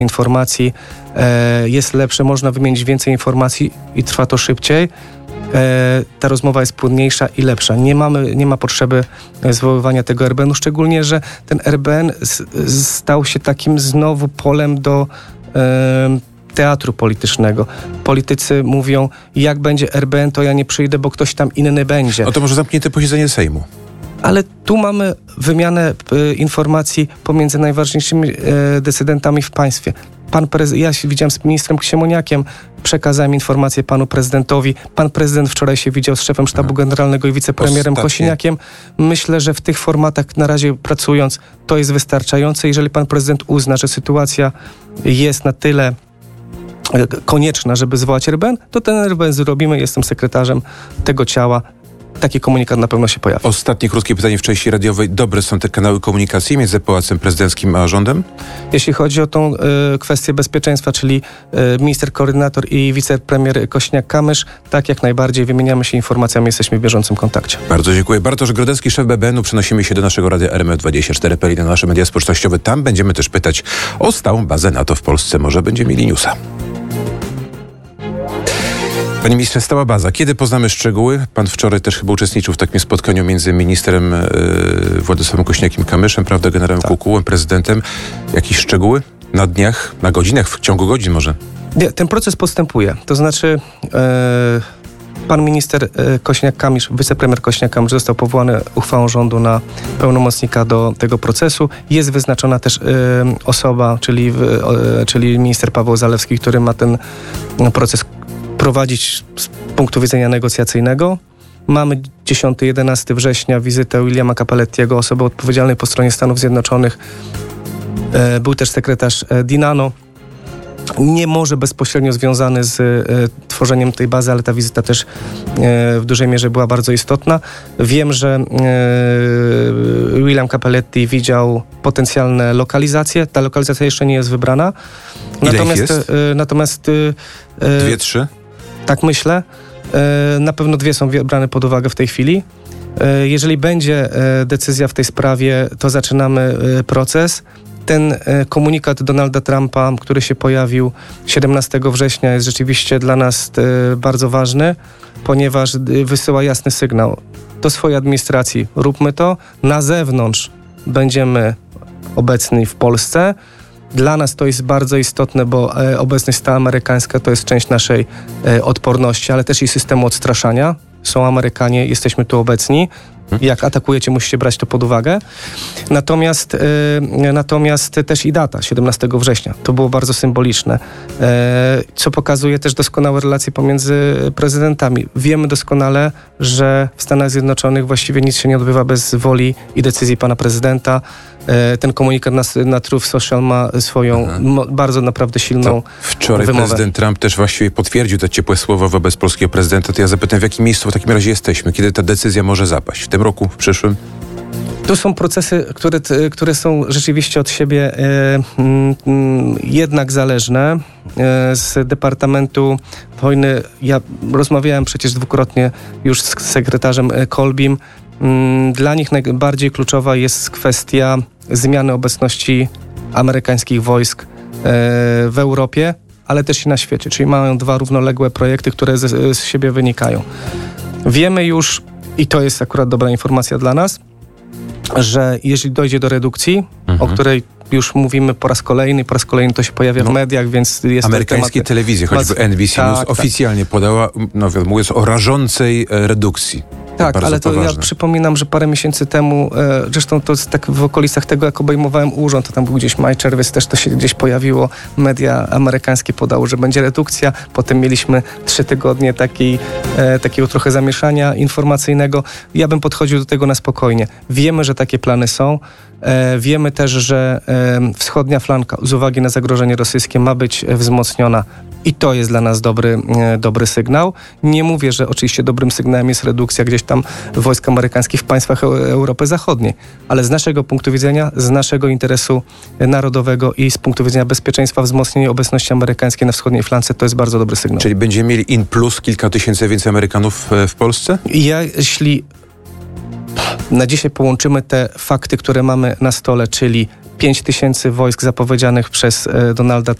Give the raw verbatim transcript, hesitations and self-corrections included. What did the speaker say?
informacji e, jest lepsze, można wymienić więcej informacji i trwa to szybciej. E, ta rozmowa jest płynniejsza i lepsza. Nie mamy, nie ma potrzeby zwoływania tego R B N-u, szczególnie, że ten R B N s, stał się takim znowu polem do e, teatru politycznego. Politycy mówią, jak będzie R B N, to ja nie przyjdę, bo ktoś tam inny będzie. No to może zamknięte posiedzenie Sejmu. Ale tu mamy wymianę y, informacji pomiędzy najważniejszymi y, decydentami w państwie. Pan prez- ja się widziałem z ministrem Siemoniakiem, przekazałem informację panu prezydentowi. Pan prezydent wczoraj się widział z szefem sztabu generalnego i wicepremierem Ostatnie. Kosiniakiem. Myślę, że w tych formatach na razie pracując to jest wystarczające. Jeżeli pan prezydent uzna, że sytuacja jest na tyle konieczna, żeby zwołać R B N, to ten R B N zrobimy. Jestem sekretarzem tego ciała. Taki komunikat na pewno się pojawi. Ostatnie krótkie pytanie w części radiowej. Dobre są te kanały komunikacji między Pałacem Prezydenckim a rządem? Jeśli chodzi o tą y, kwestię bezpieczeństwa, czyli y, minister koordynator i wicepremier Kosiniak-Kamysz, tak jak najbardziej wymieniamy się informacjami, jesteśmy w bieżącym kontakcie. Bardzo dziękuję. Bartosz Grodecki, szef B B N-u. Przenosimy się do naszego radia R M F dwadzieścia cztery P L I na nasze media społecznościowe. Tam będziemy też pytać o stałą bazę NATO w Polsce. Może będziemy mieli newsa. Panie ministrze, stała baza. Kiedy poznamy szczegóły? Pan wczoraj też chyba uczestniczył w takim spotkaniu między ministrem yy, Władysławem Kosiniakiem-Kamyszem, prawda, generałem tak. Kukułem, prezydentem. Jakieś szczegóły? Na dniach, na godzinach, w ciągu godzin może? Nie, ten proces postępuje. To znaczy e, pan minister e, Kosiniak-Kamysz, wicepremier Kosiniak-Kamysz został powołany uchwałą rządu na pełnomocnika do tego procesu. Jest wyznaczona też e, osoba, czyli, e, czyli minister Paweł Zalewski, który ma ten proces prowadzić z punktu widzenia negocjacyjnego. Mamy dziesiątego jedenastego września wizytę Williama Cappellettiego, osoby odpowiedzialnej po stronie Stanów Zjednoczonych. E, był też sekretarz e, Dinano. Nie może bezpośrednio związany z e, tworzeniem tej bazy, ale ta wizyta też e, w dużej mierze była bardzo istotna. Wiem, że e, William Cappelletti widział potencjalne lokalizacje. Ta lokalizacja jeszcze nie jest wybrana. Ile Natomiast, ich jest? E, natomiast e, Dwie, trzy? Tak myślę. E, na pewno dwie są brane pod uwagę w tej chwili. E, jeżeli będzie e, decyzja w tej sprawie, to zaczynamy e, proces. Ten e, komunikat Donalda Trumpa, który się pojawił siedemnastego września, jest rzeczywiście dla nas e, bardzo ważny, ponieważ e, wysyła jasny sygnał do swojej administracji. Róbmy to. Na zewnątrz będziemy obecni w Polsce. Dla nas to jest bardzo istotne, bo e, obecność stała amerykańska to jest część naszej e, odporności, ale też i systemu odstraszania. Są Amerykanie, jesteśmy tu obecni. Jak atakujecie, musicie brać to pod uwagę. Natomiast, e, natomiast też i data, siedemnastego września. To było bardzo symboliczne, e, co pokazuje też doskonałe relacje pomiędzy prezydentami. Wiemy doskonale, że w Stanach Zjednoczonych właściwie nic się nie odbywa bez woli i decyzji pana prezydenta. E, ten komunikat na, na Truth Social ma swoją mo, bardzo naprawdę silną to wczoraj wymowę. Prezydent Trump też właściwie potwierdził te ciepłe słowa wobec polskiego prezydenta. To ja zapytam, w jakim miejscu w takim razie jesteśmy? Kiedy ta decyzja może zapaść? W tym roku, w przyszłym? To są procesy, które, które są rzeczywiście od siebie e, m, m, jednak zależne. E, z Departamentu Wojny ja rozmawiałem przecież dwukrotnie już z sekretarzem Kolbim. M, dla nich najbardziej kluczowa jest kwestia zmiany obecności amerykańskich wojsk e, w Europie, ale też i na świecie. Czyli mają dwa równoległe projekty, które z, z siebie wynikają. Wiemy już, i to jest akurat dobra informacja dla nas, że jeśli dojdzie do redukcji, mhm. o której już mówimy po raz kolejny, po raz kolejny to się pojawia no, w mediach, więc jest amerykańskie temat... telewizje, choćby N B C tak, News tak. oficjalnie podała, no mówiąc o rażącej redukcji. Tak, bardzo ale to poważne. ja przypominam, że parę miesięcy temu, e, zresztą to jest tak w okolicach tego, jak obejmowałem urząd, to tam był gdzieś maj, czerwiec, też to się gdzieś pojawiło, media amerykańskie podały, że będzie redukcja, potem mieliśmy trzy tygodnie takiej, e, takiego trochę zamieszania informacyjnego. Ja bym podchodził do tego na spokojnie. Wiemy, że takie plany są. E, wiemy też, że e, wschodnia flanka z uwagi na zagrożenie rosyjskie ma być e, wzmocniona i to jest dla nas dobry, e, dobry sygnał. Nie mówię, że oczywiście dobrym sygnałem jest redukcja gdzieś tam wojsk amerykańskich w państwach e- Europy Zachodniej, ale z naszego punktu widzenia, z naszego interesu narodowego i z punktu widzenia bezpieczeństwa wzmocnienie obecności amerykańskiej na wschodniej flance to jest bardzo dobry sygnał. Czyli będziemy mieli in plus kilka tysięcy więcej Amerykanów w Polsce? Ja, jeśli na dzisiaj połączymy te fakty, które mamy na stole, czyli pięć tysięcy wojsk zapowiedzianych przez Donalda